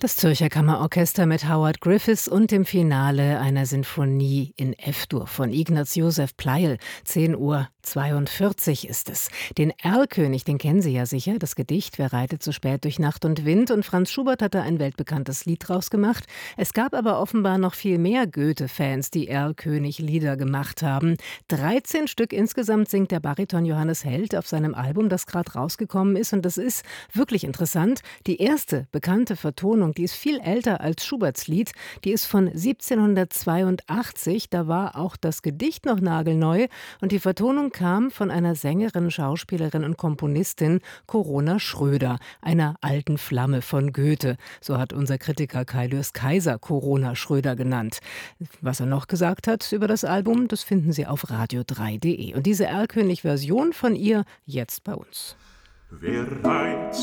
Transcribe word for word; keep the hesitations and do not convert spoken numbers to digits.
Das Zürcher Kammerorchester mit Howard Griffiths und dem Finale einer Sinfonie in F-Dur von Ignaz Josef Pleyel. zehn Uhr zweiundvierzig ist es. Den Erlkönig, den kennen Sie ja sicher, das Gedicht Wer reitet so spät durch Nacht und Wind. Und Franz Schubert hat da ein weltbekanntes Lied draus gemacht. Es gab aber offenbar noch viel mehr Goethe-Fans, die Erlkönig-Lieder gemacht haben. dreizehn Stück insgesamt singt der Bariton Johannes Held auf seinem Album, das gerade rausgekommen ist. Und das ist wirklich interessant. Die erste bekannte Vertonung, die ist viel älter als Schuberts Lied. Die ist von siebzehnhundertzweiundachtzig. Da war auch das Gedicht noch nagelneu. Und die Vertonung kam von einer Sängerin, Schauspielerin und Komponistin, Corona Schröder, einer alten Flamme von Goethe. So hat unser Kritiker Kai Lürs Kaiser Corona Schröder genannt. Was er noch gesagt hat über das Album, das finden Sie auf radio drei punkt de. Und diese Erlkönig-Version von ihr jetzt bei uns. Wer reizt